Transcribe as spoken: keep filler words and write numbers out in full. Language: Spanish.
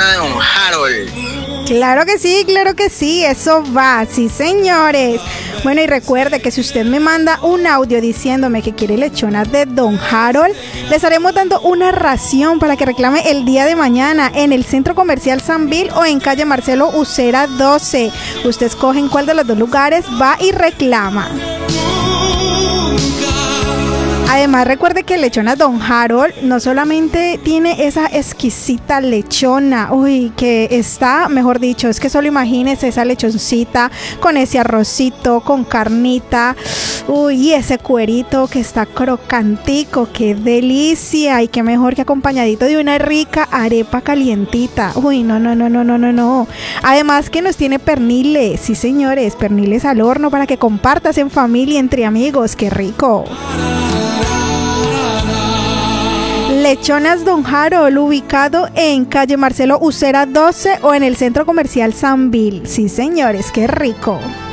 de Don Harold. Claro que sí, claro que sí, eso va, sí señores. Bueno, y recuerde que si usted me manda un audio diciéndome que quiere lechonas de Don Harold, le estaremos dando una ración para que reclame el día de mañana en el Centro Comercial San Bill o en calle Marcelo Ucera doce. Usted escoge en cuál de los dos lugares va y reclama. Además, recuerde que Lechonas Don Harold no solamente tiene esa exquisita lechona, uy, que está, mejor dicho, es que solo imagínese esa lechoncita con ese arrocito, con carnita, uy, y ese cuerito que está crocantico, qué delicia, y qué mejor que acompañadito de una rica arepa calientita, uy, no, no, no, no, no, no, no. Además que nos tiene perniles, sí señores, perniles al horno para que compartas en familia, entre amigos, qué rico. Lechonas Don Harold, ubicado en calle Marcelo Ucera doce o en el Centro Comercial San Bill. Sí, señores, qué rico.